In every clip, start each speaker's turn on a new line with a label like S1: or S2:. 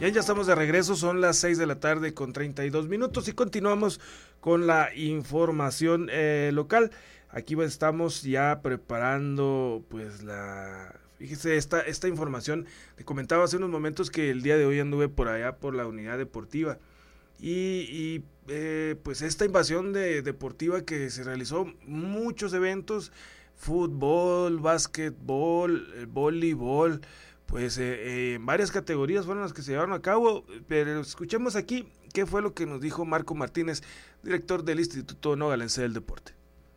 S1: Bien, ya estamos de regreso, son las 6 de la tarde con 32 minutos y continuamos con la información local. Aquí estamos ya preparando pues fíjese esta información. Le comentaba hace unos momentos que el día de hoy anduve por allá por la unidad deportiva y pues esta invasión deportiva que se realizó, muchos eventos, fútbol, básquetbol, voleibol, pues en varias categorías fueron las que se llevaron a cabo, pero escuchemos aquí qué fue lo que nos dijo Marco Martínez, director del Instituto Nogalense del Deporte.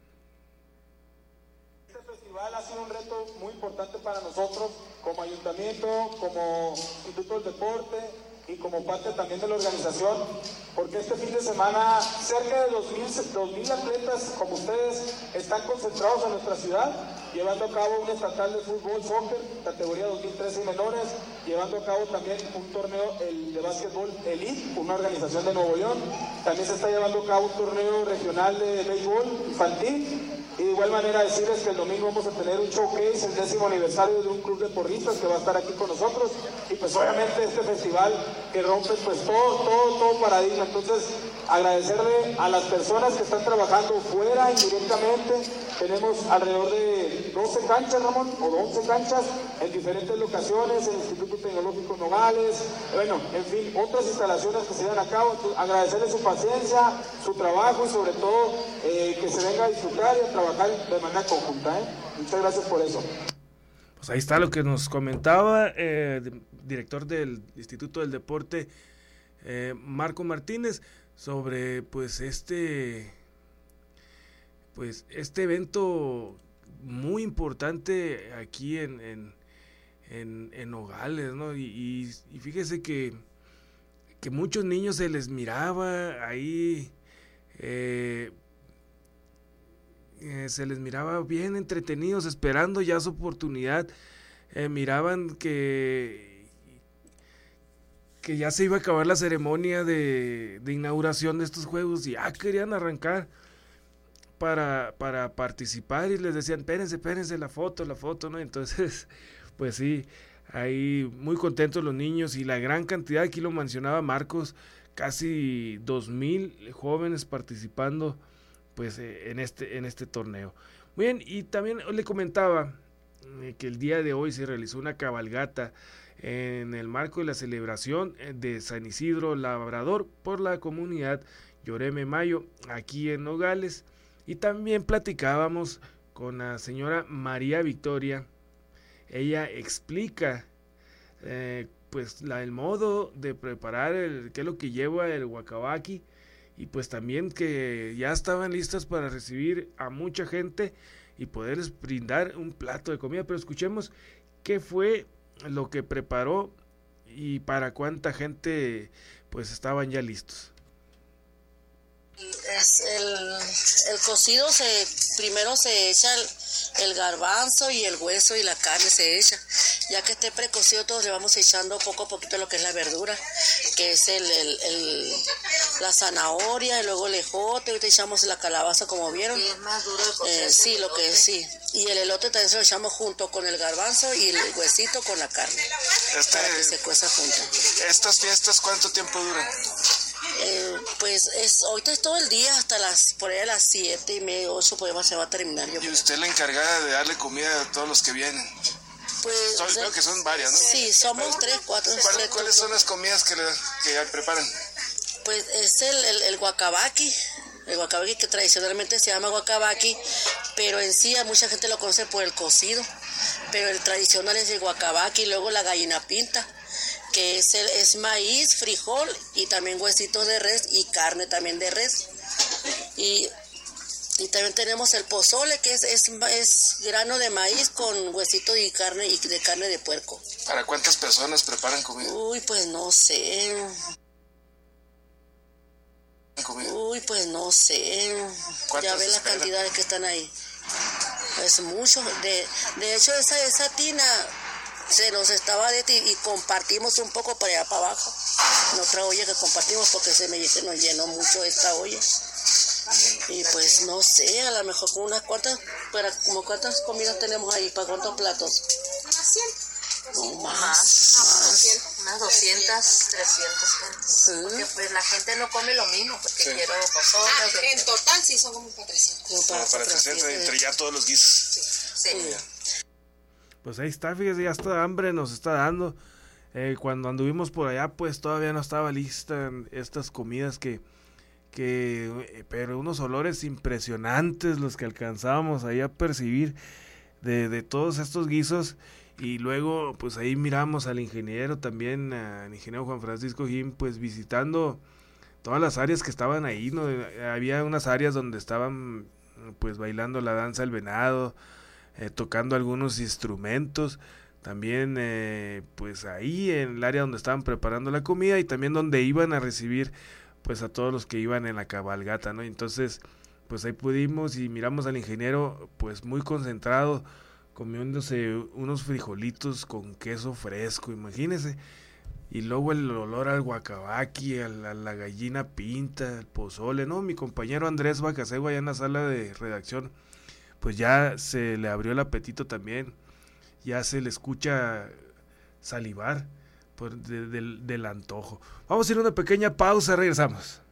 S2: Este festival ha sido un reto muy importante para nosotros como ayuntamiento, como Instituto del Deporte y como parte también de la organización, porque este fin de semana cerca de 2,000 atletas como ustedes están concentrados en nuestra ciudad, llevando a cabo un estatal de fútbol, soccer, categoría 2013 y menores, llevando a cabo también un torneo de básquetbol elite, una organización de Nuevo León, también se está llevando a cabo un torneo regional de béisbol infantil. Y de igual manera decirles que el domingo vamos a tener un showcase, el 10º aniversario de un club de porristas que va a estar aquí con nosotros, y pues obviamente este festival que rompe pues todo paradigma. Entonces agradecerle a las personas que están trabajando fuera indirectamente. Tenemos alrededor de 12 canchas, Ramón, o 11 canchas en diferentes locaciones, el Instituto Tecnológico Nogales, bueno, en fin, otras instalaciones que se llevan a cabo. Entonces, agradecerle su paciencia, su trabajo y sobre todo que se venga a disfrutar y a trabajar de manera conjunta. Muchas gracias por eso.
S1: Pues ahí está lo que nos comentaba director del Instituto del Deporte, Marco Martínez, sobre pues este evento muy importante aquí en Nogales, ¿no? Y fíjese que muchos niños se les miraba ahí, se les miraba bien entretenidos, esperando ya su oportunidad. Miraban que ya se iba a acabar la ceremonia de inauguración de estos juegos y ya querían arrancar para participar, y les decían, espérense la foto, ¿no? Entonces, pues sí, ahí muy contentos los niños, y la gran cantidad, aquí lo mencionaba Marcos, casi 2,000 jóvenes participando pues en este torneo. Muy bien, y también le comentaba que el día de hoy se realizó una cabalgata en el marco de la celebración de San Isidro Labrador por la comunidad Lloreme Mayo aquí en Nogales, y también platicábamos con la señora María Victoria. Ella explica pues el modo de preparar qué es lo que lleva el guacabaqui, y pues también que ya estaban listas para recibir a mucha gente y poderles brindar un plato de comida. Pero escuchemos qué fue lo que preparó y para cuánta gente pues estaban ya listos.
S3: El cocido primero se echa el garbanzo y el hueso y la carne se echa. Ya que esté precocido, todos le vamos echando poco a poquito lo que es la verdura, que es la zanahoria, y luego el ejote, ahorita echamos la calabaza como vieron.
S4: ¿Y es más duro el cocer?
S3: Sí, lo que es, sí. Y el elote también se lo echamos junto con el garbanzo y el huesito con la carne, para que se cueza junto.
S5: ¿Estas fiestas cuánto tiempo duran?
S3: Pues ahorita es todo el día, hasta por ahí a las 7:30, 8 pues se va a terminar.
S5: ¿Y usted es la encargada de darle comida a todos los que vienen?
S3: Pues
S5: creo que son varias, ¿no?
S3: Sí, somos 3, 4.
S5: ¿Cuáles son las comidas que preparan?
S3: Pues es el guacabaqui. El guacabaqui, que tradicionalmente se llama guacabaqui, pero en sí a mucha gente lo conoce por el cocido, pero el tradicional es el guacabaqui. Y luego la gallina pinta, que es maíz, frijol y también huesitos de res y carne también de res. Y también tenemos el pozole, que es grano de maíz con huesito y de carne de puerco.
S5: ¿Para cuántas personas preparan comida?
S3: Pues no sé. Ya ves las cantidades que están ahí. Es mucho. De hecho, esa tina se nos estaba y compartimos un poco para allá para abajo. En otra olla que compartimos porque se nos llenó mucho esta olla. Y pues no sé, a lo mejor con unas cuantas, pero como cuántas comidas tenemos ahí, ¿para cuántos platos?
S4: 100.
S3: No, más.
S4: Unas 200, 300 gentes. Porque pues la gente no come lo mismo, porque
S5: Sí.
S4: quiero pozole.
S6: En total sí son como para 300.
S5: Como para 300, entre ya todos los guisos.
S4: Sí.
S1: Pues ahí está, fíjese, ya hasta hambre nos está dando. Cuando anduvimos por allá, pues todavía no estaba lista estas comidas pero unos olores impresionantes los que alcanzábamos ahí a percibir de todos estos guisos. Y luego pues ahí miramos al ingeniero también, al ingeniero Juan Francisco Jim, pues visitando todas las áreas que estaban ahí, ¿no? Había unas áreas donde estaban pues bailando la danza del venado, tocando algunos instrumentos, también pues ahí en el área donde estaban preparando la comida y también donde iban a recibir pues a todos los que iban en la cabalgata, ¿no? Entonces pues ahí pudimos y miramos al ingeniero pues muy concentrado, comiéndose unos frijolitos con queso fresco, imagínese, y luego el olor al guacabaqui, a la gallina pinta, al pozole, ¿no? Mi compañero Andrés Bacasegua allá en la sala de redacción, pues ya se le abrió el apetito también, ya se le escucha salivar del antojo. Vamos a ir a una pequeña pausa, regresamos.